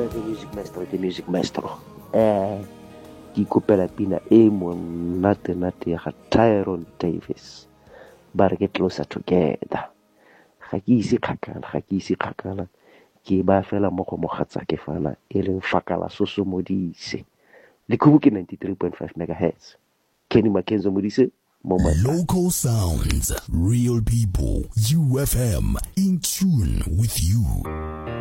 the music maestro. Ke ikopela pina e monate ya ga Tyrone Davis ba re ke Closer Together. Ga ke ise kgakala ke ba fela mo go mogatsake fana e leng Fakala Sosomodise le Kubuki 93.5 megahertz. Kenny Mackenzie Modise mo Local sounds, real people, UFM in tune with you.